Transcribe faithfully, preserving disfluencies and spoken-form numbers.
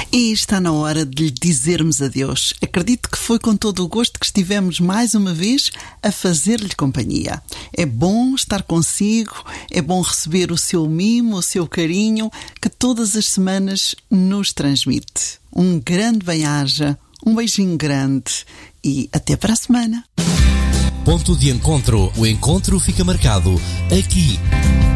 E está na hora de lhe dizermos adeus. Acredito que foi com todo o gosto que estivemos mais uma vez a fazer-lhe companhia. É bom estar consigo, é bom receber o seu mimo, o seu carinho, que todas as semanas nos transmite. Um grande bem-aja, um beijinho grande e até para a semana. Ponto de encontro. O encontro fica marcado aqui